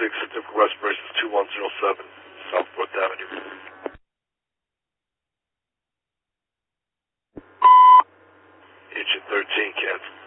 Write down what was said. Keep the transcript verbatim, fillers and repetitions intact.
six, typical respiration is two one zero seven, South Fourth Avenue. Agent thirteen, cancel.